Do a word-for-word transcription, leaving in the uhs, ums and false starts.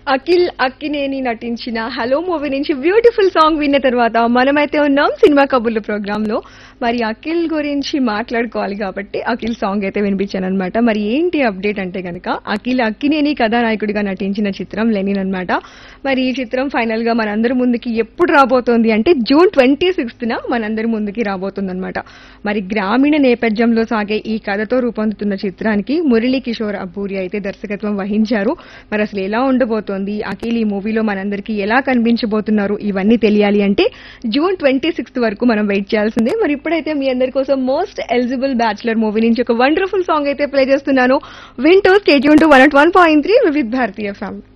అఖిల్ అక్కినేని నటించిన hello movie నుంచి beautiful song విన్న తర్వాత మనమైతే ఉన్నాం సినిమా కబుర్లు ప్రోగ్రామ్ లో. మరి అఖిల్ గురించి మాట్లాడుకోవాలి కాబట్టి అఖిల్ సాంగ్ అయితే వినిపించాను అనమాట. మరి ఏంటి అప్డేట్ అంటే గనక అఖిల్ అక్కినేని కథానాయకుడిగా నటించిన చిత్రం లెనిన్ అనమాట. మరి ఈ చిత్రం ఫైనల్ గా మనందరి ముందుకి ఎప్పుడు రాబోతోంది అంటే జూన్ ట్వంటీ సిక్స్త్ న మనందరి ముందుకి రాబోతుంది అనమాట. మరి గ్రామీణ నేపథ్యంలో సాగే ఈ కథతో రూపొందుతున్న చిత్రానికి మురళీ కిషోర్ అబ్బూరి అయితే దర్శకత్వం వహించారు. మరి అసలు ఎలా ఉండబోతోంది అఖిల్ ఈ మూవీలో మనందరికీ ఎలా కనిపించబోతున్నారు ఇవన్నీ తెలియాలి అంటే జూన్ ట్వంటీ సిక్స్త్ వరకు మనం వెయిట్ చేయాల్సిందే. మరి ఇప్పుడైతే మీ అందరి కోసం మోస్ట్ ఎలిజిబుల్ బ్యాచులర్ మూవీ నుంచి ఒక వండర్ఫుల్ సాంగ్ అయితే ప్లే చేస్తున్నాను. వింటూ state Yoon to one at one point three Vividh Bharatiya family.